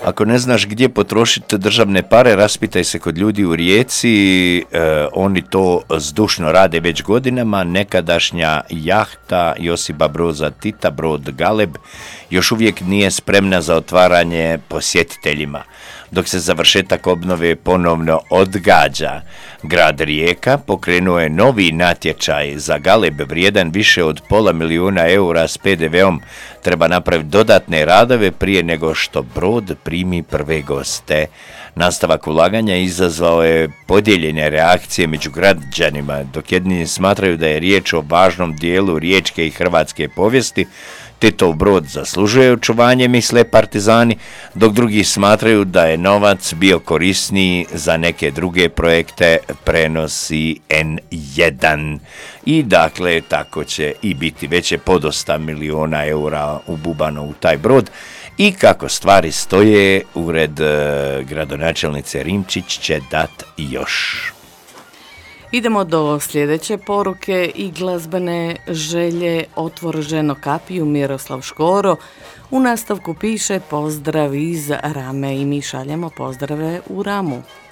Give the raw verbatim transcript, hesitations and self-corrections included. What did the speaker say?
Ako ne znaš gdje potrošiti državne pare, raspitaj se kod ljudi u Rijeci, e, oni to zdušno rade već godinama. Nekadašnja jahta Josipa Broza Tita, brod Galeb, još uvijek nije spremna za otvaranje posjetiteljima. Dok se završetak obnove ponovno odgađa, grad Rijeka pokrenuo je novi natječaj za Galeb vrijedan više od pola milijuna eura s pe de veom. Treba napraviti dodatne radove prije nego što brod primi prve goste. Nastavak ulaganja izazvao je podijeljene reakcije među građanima, dok jedni smatraju da je riječ o važnom dijelu riječke i hrvatske povijesti, Titov brod zaslužuje očuvanje, misle partizani, dok drugi smatraju da je novac bio korisniji za neke druge projekte, prenosi en jedan. I dakle, tako će i biti, već je podosta miliona eura ububano u taj brod. I kako stvari stoje, ured e, gradonačelnice Rimčić će dat još. Idemo do sljedeće poruke i glazbene želje. Otvor ženo kapiju, Miroslav Škoro. U nastavku piše pozdrav iz Rame i mi šaljemo pozdrave u Ramu.